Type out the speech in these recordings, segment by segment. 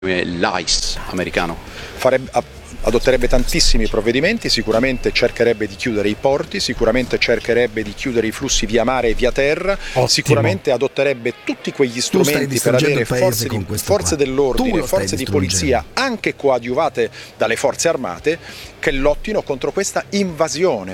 l'ICE americano. Adotterebbe tantissimi provvedimenti, sicuramente cercherebbe di chiudere i porti, sicuramente cercherebbe di chiudere i flussi via mare e via terra. Ottimo. Sicuramente adotterebbe tutti quegli strumenti per avere forze dell'ordine, forze di polizia, anche coadiuvate dalle forze armate, che lottino contro questa invasione.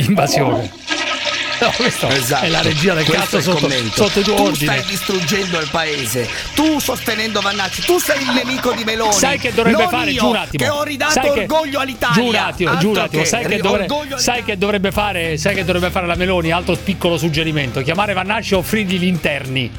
No, questa esatto. È la regia del cazzo sotto i tuoi ordini. Tu stai distruggendo il paese, tu sostenendo Vannacci, tu sei il nemico di Meloni. Sai che dovrebbe non fare, io, giù un attimo. che ho ridato orgoglio all'Italia. Giù un attimo. Sai che dovrebbe fare la Meloni? Altro piccolo suggerimento: chiamare Vannacci e offrirgli gli interni.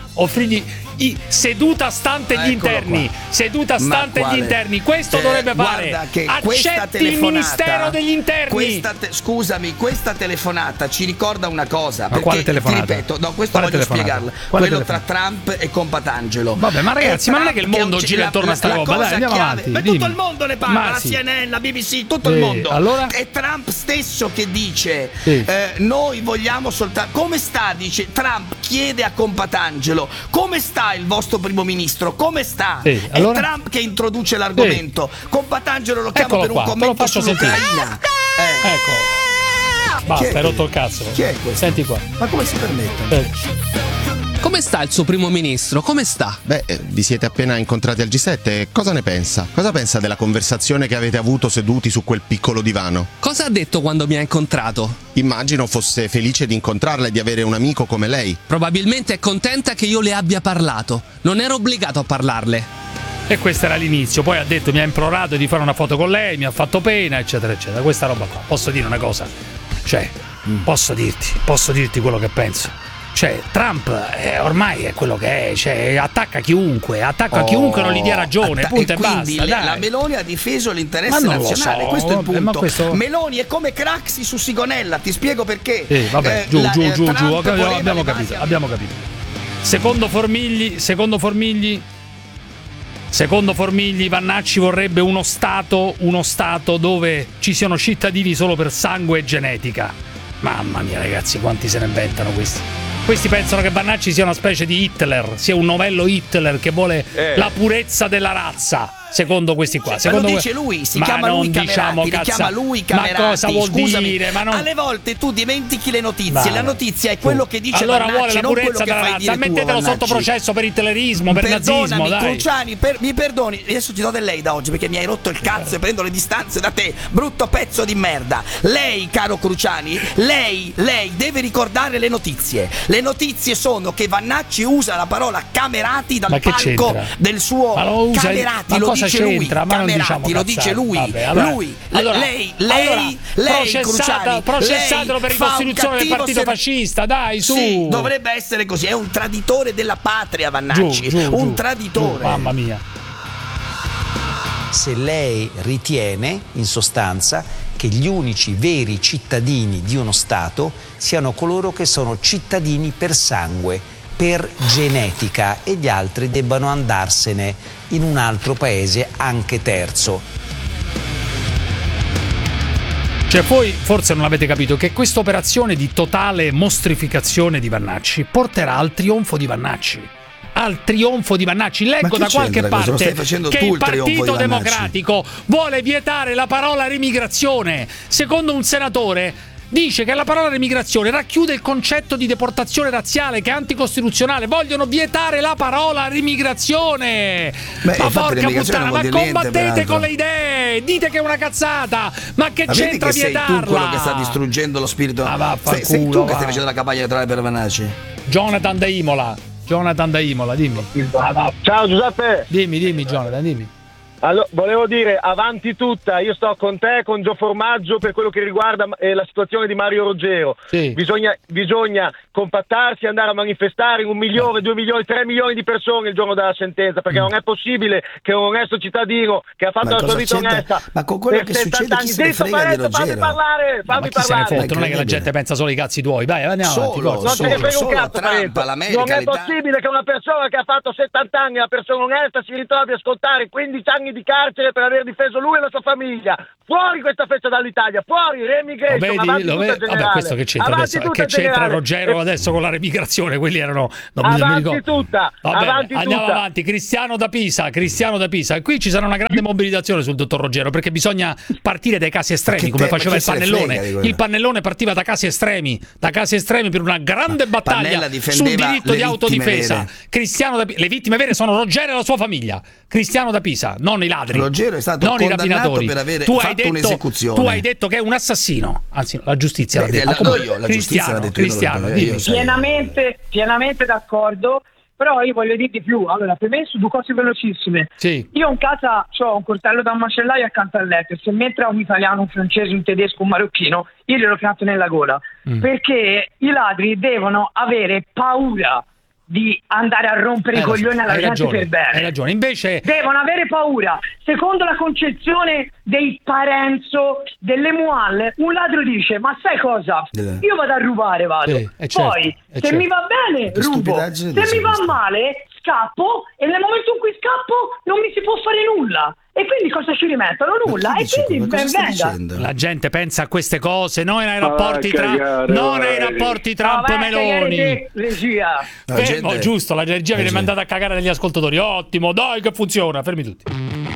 Seduta stante gli interni. Seduta stante gli interni. Questo dovrebbe fare. Accetti il ministero degli interni. Scusami, questa telefonata ci ricorda una cosa. Ma quale telefonata? Ti ripeto, questo voglio spiegarla. Quello tra Trump e Compatangelo. Vabbè, ma ragazzi, ma non è che il mondo gira intorno a sta roba. Dai, andiamo avanti. Ma tutto il mondo ne parla, la CNN, la BBC, tutto il mondo. Allora? È Trump stesso che dice noi vogliamo soltanto. Come sta? Dice Trump, chiede a Compatangelo, come sta il vostro primo ministro? Come sta? Allora? È Trump che introduce l'argomento. Compatangelo lo chiamo per un commento sull'Ucraina. Ecco. Basta, hai rotto il cazzo. Chi è questo? Senti qua. Ma come si permette? Come sta il suo primo ministro? Come sta? Vi siete appena incontrati al G7. Cosa ne pensa? Cosa pensa della conversazione che avete avuto seduti su quel piccolo divano? Cosa ha detto quando mi ha incontrato? Immagino fosse felice di incontrarla e di avere un amico come lei. Probabilmente è contenta che io le abbia parlato. Non ero obbligato a parlarle. E questo era l'inizio. Poi ha detto, mi ha implorato di fare una foto con lei, mi ha fatto pena, eccetera, eccetera. Questa roba qua. Posso dire una cosa? Posso dirti quello che penso. Trump ormai è quello che è, attacca chiunque non gli dia ragione, punto e quindi basta. La Meloni ha difeso l'interesse nazionale, questo è il punto. Meloni è come Craxi su Sigonella, ti spiego perché. Giù, abbiamo capito. Secondo Formigli, Vannacci vorrebbe uno stato dove ci siano cittadini solo per sangue e genetica. Mamma mia, ragazzi, quanti se ne inventano questi. Questi pensano che Vannacci sia una specie di Hitler, sia un novello Hitler che vuole la purezza della razza. Secondo questi qua, ma lo dice lui, si chiama lui Camerati, li chiama lui Camerati. Ma cosa vuol Scusami, dire? Ma non... alle volte tu dimentichi le notizie. La notizia è quello che dice allora Vannacci, vuole la non quello purezza che della fai razza. dire tu, Mettetelo sotto processo per hitlerismo, per nazismo, dai. Cruciani, mi perdoni, adesso ti do del lei da oggi perché mi hai rotto il cazzo e prendo le distanze da te, brutto pezzo di merda. Lei, caro Cruciani, lei deve ricordare le notizie. Le notizie sono che Vannacci usa la parola Camerati dal palco del suo Camerati, lo dice lui. Camerati, lo dice lui. Vabbè, lei processatelo per ricostituzione del partito fascista, dai, su. Sì, dovrebbe essere così, è un traditore della patria Vannacci, un traditore. Mamma mia. Se lei ritiene, in sostanza, che gli unici veri cittadini di uno Stato siano coloro che sono cittadini per sangue, per genetica, e gli altri debbano andarsene in un altro paese, anche terzo. Voi forse non avete capito che questa operazione di totale mostrificazione di Vannacci porterà al trionfo di Vannacci. Leggo da qualche parte che il Partito Democratico vuole vietare la parola remigrazione. Secondo un senatore dice che la parola remigrazione racchiude il concetto di deportazione razziale, che è anticostituzionale. Vogliono vietare la parola remigrazione. Ma porca puttana, ma combattete con le idee, dite che è una cazzata, ma che c'entra vietarla? Sei tu quello che sta distruggendo lo spirito. Sei tu che stai facendo la campagna elettorale per Vannacci. Jonathan da Imola, dimmi. Ciao Giuseppe. Dimmi Jonathan, dimmi. Allora, volevo dire, avanti tutta, io sto con te, con Gio Formaggio, per quello che riguarda la situazione di Mario Ruggero. Sì. Bisogna compattarsi, andare a manifestare 1 milione, 2 milioni, 3 milioni di persone il giorno della sentenza, perché non è possibile che un onesto cittadino che ha fatto la sua vita onesta, ma con quello che succede chi se ne frega di Ruggero? Fammi parlare. Chi se ne fotte? Non è che la gente pensa solo ai cazzi tuoi. Vai, andiamo avanti. Non se ne frega un cazzo, non è possibile che una persona che ha fatto 70 anni, una persona onesta, si ritrovi a scontare 15 anni di carcere per aver difeso lui e la sua famiglia. fuori questa festa dall'Italia, fuori remigration, avanti tutta generale. Vabbè, questo che c'entra adesso? Che c'entra Ruggero adesso con la remigrazione? Quelli erano avanti tutta. Andiamo avanti. Cristiano da Pisa. Qui ci sarà una grande mobilitazione sul dottor Ruggero, perché bisogna partire dai casi estremi, come faceva il Pannellone. Il Pannellone partiva da casi estremi per una grande battaglia sul diritto di autodifesa. Le vittime vere sono Ruggero e la sua famiglia. Cristiano da Pisa, non i ladri, Ruggero è stato non i condannato rapinatori. per aver fatto un'esecuzione. Tu hai detto che è un assassino, anzi la giustizia l'ha detto. Cristiano, pienamente d'accordo. Però io voglio dire di più. Allora, per me su due cose velocissime. Sì. Io in casa ho un coltello da un macellaio accanto al letto, se mentre un italiano, un francese, un tedesco, un marocchino, io glielo pianto nella gola. Perché i ladri devono avere paura di andare a rompere i coglioni alla gente per bene. Hai ragione. Invece devono avere paura. Secondo la concezione dei Parenzo, delle Mual, un ladro dice: ma sai cosa? Io vado a rubare, poi se mi va bene rubo, se mi va male scappo, e nel momento in cui scappo non mi si può fare nulla. E quindi cosa ci rimettono? Nulla. E quindi ben venga. La gente pensa a queste cose, non ai rapporti Trump e Meloni. Regia. Giusto, la regia viene mandata a cagare dagli ascoltatori. Ottimo, dai che funziona, fermi tutti.